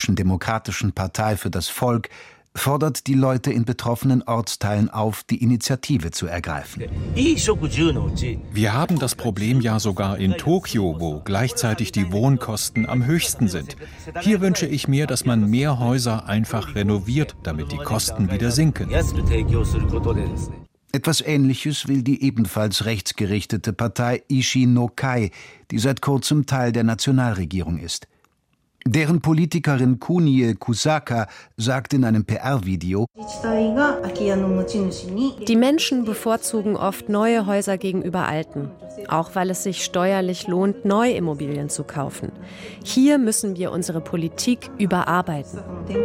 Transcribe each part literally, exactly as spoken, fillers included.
Deutschen Demokratischen Partei für das Volk fordert die Leute in betroffenen Ortsteilen auf, die Initiative zu ergreifen. Wir haben das Problem ja sogar in Tokio, wo gleichzeitig die Wohnkosten am höchsten sind. Hier wünsche ich mir, dass man mehr Häuser einfach renoviert, damit die Kosten wieder sinken. Etwas Ähnliches will die ebenfalls rechtsgerichtete Partei Ishi no Kai, die seit kurzem Teil der Nationalregierung ist. Deren Politikerin Kunie Kusaka sagt in einem P R-Video: Die Menschen bevorzugen oft neue Häuser gegenüber alten, auch weil es sich steuerlich lohnt, neue Immobilien zu kaufen. Hier müssen wir unsere Politik überarbeiten.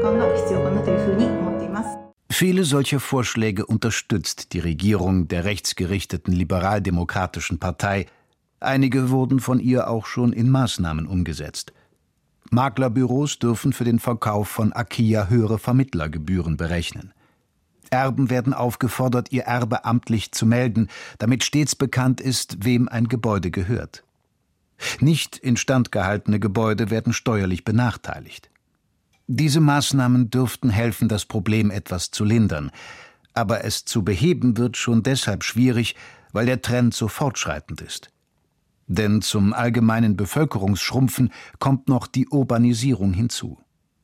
Viele solcher Vorschläge unterstützt die Regierung der rechtsgerichteten Liberaldemokratischen Partei. Einige wurden von ihr auch schon in Maßnahmen umgesetzt. Maklerbüros dürfen für den Verkauf von Akiya höhere Vermittlergebühren berechnen. Erben werden aufgefordert, ihr Erbe amtlich zu melden, damit stets bekannt ist, wem ein Gebäude gehört. Nicht instand gehaltene Gebäude werden steuerlich benachteiligt. Diese Maßnahmen dürften helfen, das Problem etwas zu lindern. Aber es zu beheben wird schon deshalb schwierig, weil der Trend so fortschreitend ist. Denn zum allgemeinen Bevölkerungsschrumpfen kommt noch die Urbanisierung hinzu.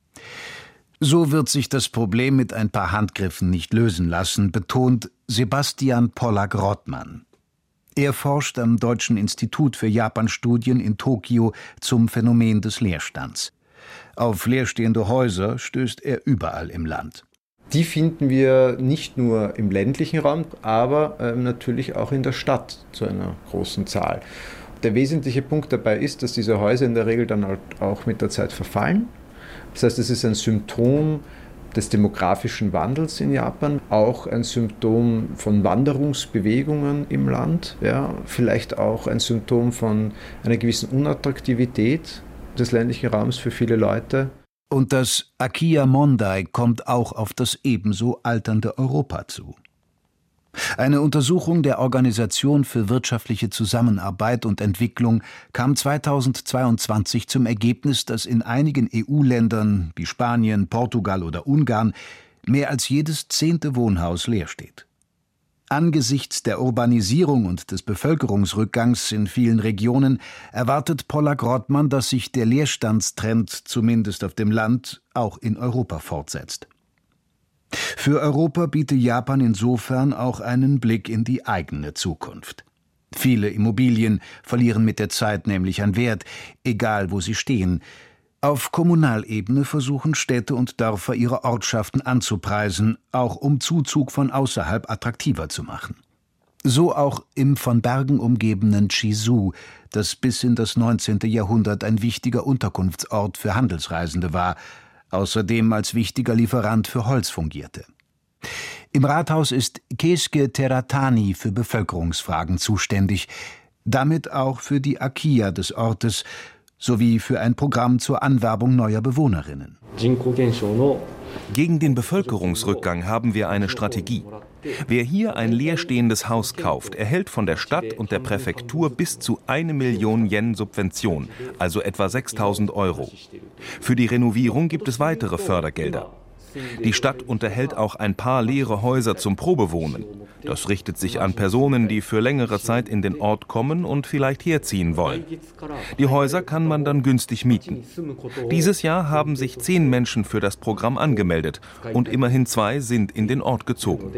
So wird sich das Problem mit ein paar Handgriffen nicht lösen lassen, betont Sebastian Pollack-Rottmann. Er forscht am Deutschen Institut für Japanstudien in Tokio zum Phänomen des Leerstands. Auf leerstehende Häuser stößt er überall im Land. Die finden wir nicht nur im ländlichen Raum, aber äh, natürlich auch in der Stadt zu einer großen Zahl. Der wesentliche Punkt dabei ist, dass diese Häuser in der Regel dann halt auch mit der Zeit verfallen. Das heißt, es ist ein Symptom des demografischen Wandels in Japan, auch ein Symptom von Wanderungsbewegungen im Land, ja, vielleicht auch ein Symptom von einer gewissen Unattraktivität des ländlichen Raums für viele Leute. Und das Akiya Mondai kommt auch auf das ebenso alternde Europa zu. Eine Untersuchung der Organisation für wirtschaftliche Zusammenarbeit und Entwicklung kam zweitausendzweiundzwanzig zum Ergebnis, dass in einigen E U-Ländern wie Spanien, Portugal oder Ungarn mehr als jedes zehnte Wohnhaus leer steht. Angesichts der Urbanisierung und des Bevölkerungsrückgangs in vielen Regionen erwartet Pollack-Rottmann, dass sich der Leerstandstrend zumindest auf dem Land auch in Europa fortsetzt. Für Europa biete Japan insofern auch einen Blick in die eigene Zukunft. Viele Immobilien verlieren mit der Zeit nämlich an Wert, egal wo sie stehen. Auf Kommunalebene versuchen Städte und Dörfer ihre Ortschaften anzupreisen, auch um Zuzug von außerhalb attraktiver zu machen. So auch im von Bergen umgebenen Chizu, das bis in das neunzehnte Jahrhundert ein wichtiger Unterkunftsort für Handelsreisende war, außerdem als wichtiger Lieferant für Holz fungierte. Im Rathaus ist Keisuke Teratani für Bevölkerungsfragen zuständig, damit auch für die Akiya des Ortes sowie für ein Programm zur Anwerbung neuer Bewohnerinnen. Gegen den Bevölkerungsrückgang haben wir eine Strategie. Wer hier ein leerstehendes Haus kauft, erhält von der Stadt und der Präfektur bis zu eine Million Yen Subvention, also etwa sechstausend Euro. Für die Renovierung gibt es weitere Fördergelder. Die Stadt unterhält auch ein paar leere Häuser zum Probewohnen. Das richtet sich an Personen, die für längere Zeit in den Ort kommen und vielleicht herziehen wollen. Die Häuser kann man dann günstig mieten. Dieses Jahr haben sich zehn Menschen für das Programm angemeldet und immerhin zwei sind in den Ort gezogen.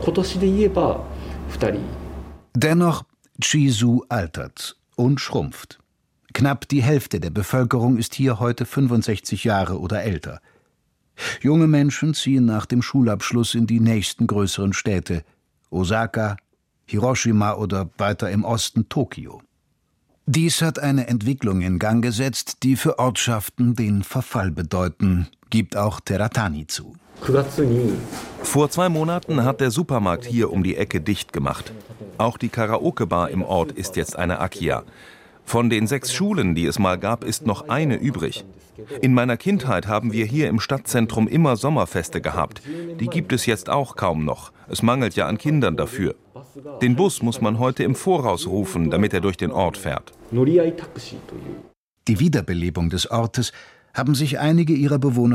Dennoch, Chizu altert und schrumpft. Knapp die Hälfte der Bevölkerung ist hier heute fünfundsechzig Jahre oder älter. Junge Menschen ziehen nach dem Schulabschluss in die nächsten größeren Städte, Osaka, Hiroshima oder weiter im Osten Tokio. Dies hat eine Entwicklung in Gang gesetzt, die für Ortschaften den Verfall bedeuten, gibt auch Teratani zu. Vor zwei Monaten hat der Supermarkt hier um die Ecke dicht gemacht. Auch die Karaoke-Bar im Ort ist jetzt eine Akiya. Von den sechs Schulen, die es mal gab, ist noch eine übrig. In meiner Kindheit haben wir hier im Stadtzentrum immer Sommerfeste gehabt. Die gibt es jetzt auch kaum noch. Es mangelt ja an Kindern dafür. Den Bus muss man heute im Voraus rufen, damit er durch den Ort fährt. Die Wiederbelebung des Ortes haben sich einige ihrer Bewohner